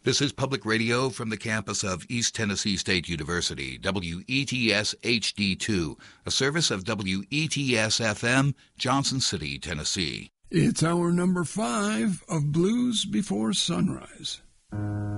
This is Public Radio from the campus of East Tennessee State University, WETS HD2, a service of WETS FM, Johnson City, Tennessee. It's hour number 5 of Blues Before Sunrise.